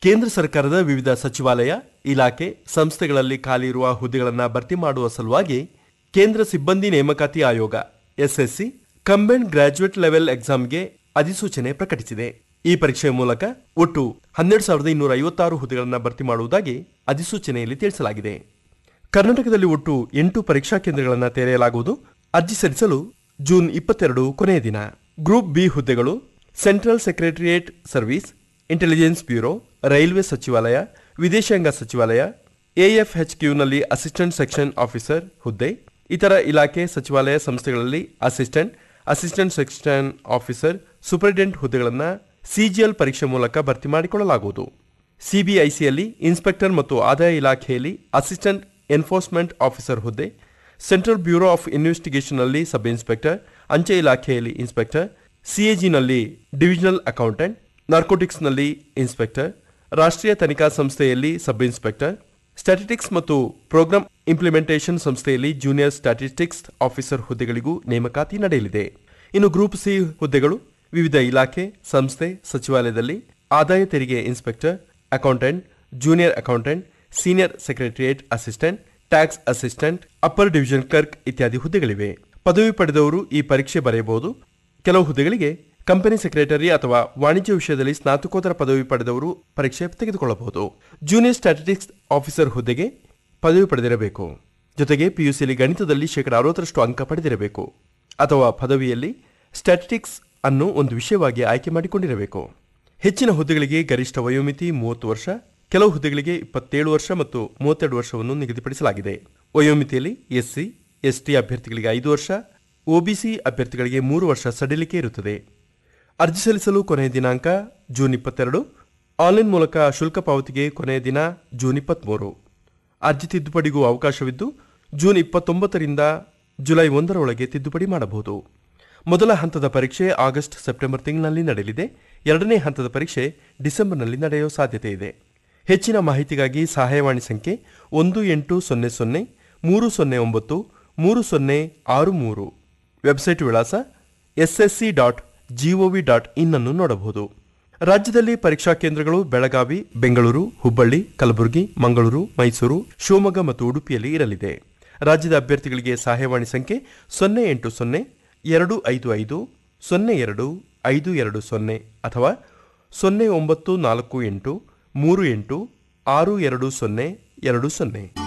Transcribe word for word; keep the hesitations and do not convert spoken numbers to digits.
ಕೇಂದ್ರ ಸರ್ಕಾರದ ವಿವಿಧ ಸಚಿವಾಲಯ, ಇಲಾಖೆ, ಸಂಸ್ಥೆಗಳಲ್ಲಿ ಖಾಲಿ ಇರುವ ಹುದ್ದೆಗಳನ್ನು ಭರ್ತಿ ಮಾಡುವ ಸಲುವಾಗಿ ಕೇಂದ್ರ ಸಿಬ್ಬಂದಿ ನೇಮಕಾತಿ ಆಯೋಗ ಎಸ್ಎಸ್ಸಿ ಕಂಬೈನ್ಡ್ ಗ್ರಾಜ್ಯುಯೇಟ್ ಲೆವೆಲ್ ಎಕ್ಸಾಮ್ಗೆ ಅಧಿಸೂಚನೆ ಪ್ರಕಟಿಸಿದೆ. ಈ ಪರೀಕ್ಷೆಯ ಮೂಲಕ ಒಟ್ಟು ಹನ್ನೆರಡು ಸಾವಿರದ ಇನ್ನೂರ ಐವತ್ತಾರು ಹುದ್ದೆಗಳನ್ನು ಭರ್ತಿ ಮಾಡುವುದಾಗಿ ಅಧಿಸೂಚನೆಯಲ್ಲಿ ತಿಳಿಸಲಾಗಿದೆ. ಕರ್ನಾಟಕದಲ್ಲಿ ಒಟ್ಟು ಎಂಟು ಪರೀಕ್ಷಾ ಕೇಂದ್ರಗಳನ್ನು ತೆರೆಯಲಾಗುವುದು. ಅರ್ಜಿ ಸಲ್ಲಿಸಲು ಜೂನ್ ಇಪ್ಪತ್ತೆರಡು ಕೊನೆಯ ದಿನ. ಗ್ರೂಪ್ ಬಿ ಹುದ್ದೆಗಳು central secretariat service, intelligence bureau, railway ಸಚಿವಾಲಯ, ವಿದೇಶಾಂಗ ಸಚಿವಾಲಯ, ಎಎಫ್ಎಚ್ಕ್ಯೂನಲ್ಲಿ ಅಸಿಸ್ಟೆಂಟ್ ಸೆಕ್ಷನ್ ಆಫೀಸರ್ ಹುದ್ದೆ, ಇತರ ಇಲಾಖೆ ಸಚಿವಾಲಯ ಸಂಸ್ಥೆಗಳಲ್ಲಿ assistant, assistant section officer, superintendent ಹುದ್ದೆಗಳನ್ನು ಸಿಜಿಎಲ್ ಪರೀಕ್ಷೆ ಮೂಲಕ ಭರ್ತಿ ಮಾಡಿಕೊಳ್ಳಲಾಗುವುದು. ಸಿಬಿಐಸಿಯಲ್ಲಿ ಇನ್ಸ್ಪೆಕ್ಟರ್ ಮತ್ತು ಆದಾಯ ಇಲಾಖೆಯಲ್ಲಿ ಅಸಿಸ್ಟೆಂಟ್ ಎನ್ಫೋರ್ಸ್ಮೆಂಟ್ ಆಫೀಸರ್ ಹುದ್ದೆ, central bureau of ಇನ್ವೆಸ್ಟಿಗೇಷನ್ನಲ್ಲಿ sub inspector, ಅಂಚೆ ಇಲಾಖೆಯಲ್ಲಿ ಇನ್ಸ್ಪೆಕ್ಟರ್, ಸಿಎಜಿನಲ್ಲಿ ಡಿವಿಷನಲ್ ಅಕೌಂಟೆಂಟ್, ನಾರ್ಕೋಟಿಕ್ಸ್ನಲ್ಲಿ ಇನ್ಸ್ಪೆಕ್ಟರ್, ರಾಷ್ಟ್ರೀಯ ತನಿಖಾ ಸಂಸ್ಥೆಯಲ್ಲಿ ಸಬ್ ಇನ್ಸ್ಪೆಕ್ಟರ್, ಸ್ಟ್ಯಾಟಿಸ್ಟಿಕ್ಸ್ ಮತ್ತು ಪ್ರೋಗ್ರಾಂ ಇಂಪ್ಲಿಮೆಂಟೇಷನ್ ಸಂಸ್ಥೆಯಲ್ಲಿ ಜೂನಿಯರ್ ಸ್ಟ್ಯಾಟಿಸ್ಟಿಕ್ಸ್ ಆಫೀಸರ್ ಹುದ್ದೆಗಳಿಗೂ ನೇಮಕಾತಿ ನಡೆಯಲಿದೆ. ಇನ್ನು ಗ್ರೂಪ್ ಸಿ ಹುದ್ದೆಗಳು ವಿವಿಧ ಇಲಾಖೆ, ಸಂಸ್ಥೆ, ಸಚಿವಾಲಯದಲ್ಲಿ ಆದಾಯ ತೆರಿಗೆ inspector, accountant, junior accountant, senior secretariat assistant, tax assistant, upper division clerk ಇತ್ಯಾದಿ ಹುದ್ದೆಗಳಿವೆ. ಪದವಿ ಪಡೆದವರು ಈ ಪರೀಕ್ಷೆ ಬರೆಯಬಹುದು. ಕೆಲವು ಹುದ್ದೆಗಳಿಗೆ ಕಂಪನಿ ಸೆಕ್ರೆಟರಿ ಅಥವಾ ವಾಣಿಜ್ಯ ವಿಷಯದಲ್ಲಿ ಸ್ನಾತಕೋತ್ತರ ಪದವಿ ಪಡೆದವರು ಪರೀಕ್ಷೆ ತೆಗೆದುಕೊಳ್ಳಬಹುದು. ಜೂನಿಯರ್ ಸ್ಟ್ಯಾಟಿಸ್ಟಿಕ್ಸ್ ಆಫೀಸರ್ ಹುದ್ದೆಗೆ ಪದವಿ ಪಡೆದಿರಬೇಕು. ಜೊತೆಗೆ ಪಿಯುಸಿಯಲ್ಲಿ ಗಣಿತದಲ್ಲಿ ಶೇಕಡ ಅರವತ್ತರಷ್ಟು ಅಂಕ ಪಡೆದಿರಬೇಕು ಅಥವಾ ಪದವಿಯಲ್ಲಿ ಸ್ಟ್ಯಾಟಿಸ್ಟಿಕ್ಸ್ ಅನ್ನು ಒಂದು ವಿಷಯವಾಗಿ ಆಯ್ಕೆ ಮಾಡಿಕೊಂಡಿರಬೇಕು. ಹೆಚ್ಚಿನ ಹುದ್ದೆಗಳಿಗೆ ಗರಿಷ್ಠ ವಯೋಮಿತಿ ಮೂವತ್ತು ವರ್ಷ, ಕೆಲವು ಹುದ್ದೆಗಳಿಗೆ ಇಪ್ಪತ್ತೇಳು ವರ್ಷ ಮತ್ತು ಮೂವತ್ತೆರಡು ವರ್ಷವನ್ನು ನಿಗದಿಪಡಿಸಲಾಗಿದೆ. ವಯೋಮಿತಿಯಲ್ಲಿ ಎಸ್ಸಿ, ಎಸ್ಟಿ ಅಭ್ಯರ್ಥಿಗಳಿಗೆ ಐದು ವರ್ಷ, ಒಬಿಸಿ ಅಭ್ಯರ್ಥಿಗಳಿಗೆ ಮೂರು ವರ್ಷ ಸಡಿಲಿಕೆ ಇರುತ್ತದೆ. ಅರ್ಜಿ ಸಲ್ಲಿಸಲು ಕೊನೆಯ ದಿನಾಂಕ ಜೂನ್ ಇಪ್ಪತ್ತೆರಡು. ಆನ್ಲೈನ್ ಮೂಲಕ ಶುಲ್ಕ ಪಾವತಿಗೆ ಕೊನೆಯ ದಿನ ಜೂನ್ ಇಪ್ಪತ್ತ್ಮೂರು. ಅರ್ಜಿ ತಿದ್ದುಪಡಿಗೂ ಅವಕಾಶವಿದ್ದು ಜೂನ್ ಇಪ್ಪತ್ತೊಂಬತ್ತರಿಂದ ಜುಲೈ ಒಂದರ ಒಳಗೆ ತಿದ್ದುಪಡಿ ಮಾಡಬಹುದು. ಮೊದಲ ಹಂತದ ಪರೀಕ್ಷೆ ಆಗಸ್ಟ್ ಸೆಪ್ಟೆಂಬರ್ ತಿಂಗಳಿನಲ್ಲಿ ನಡೆಯಲಿದೆ. ಎರಡನೇ ಹಂತದ ಪರೀಕ್ಷೆ ಡಿಸೆಂಬರ್ನಲ್ಲಿ ನಡೆಯುವ ಸಾಧ್ಯತೆ ಇದೆ. ಹೆಚ್ಚಿನ ಮಾಹಿತಿಗಾಗಿ ಸಹಾಯವಾಣಿ ಸಂಖ್ಯೆ ಒಂದು ಎಂಟು ಸೊನ್ನೆ ಸೊನ್ನೆ ಮೂರು ಸೊನ್ನೆ ಒಂಬತ್ತು ಮೂರು ಸೊನ್ನೆ ಆರು ಮೂರು, ವೆಬ್ಸೈಟ್ ವಿಳಾಸ SSC dot gov dot in ಅನ್ನು ನೋಡಬಹುದು. ರಾಜ್ಯದಲ್ಲಿ ಪರೀಕ್ಷಾ ಕೇಂದ್ರಗಳು ಬೆಳಗಾವಿ, ಬೆಂಗಳೂರು, ಹುಬ್ಬಳ್ಳಿ, ಕಲಬುರಗಿ, ಮಂಗಳೂರು, ಮೈಸೂರು, ಶಿವಮೊಗ್ಗ ಮತ್ತು ಉಡುಪಿಯಲ್ಲಿ ಇರಲಿದೆ. ರಾಜ್ಯದ ಅಭ್ಯರ್ಥಿಗಳಿಗೆ ಸಹಾಯವಾಣಿ ಸಂಖ್ಯೆ ಸೊನ್ನೆ ಎಂಟು ಸೊನ್ನೆ ಎರಡು ಐದು ಐದು ಸೊನ್ನೆ ಎರಡು ಐದು ಎರಡು ಸೊನ್ನೆ ಅಥವಾ ಸೊನ್ನೆ ಒಂಬತ್ತು ನಾಲ್ಕು ಎಂಟು ಮೂರು ಎಂಟು ಆರು ಎರಡು ಸೊನ್ನೆ ಎರಡು ಸೊನ್ನೆ.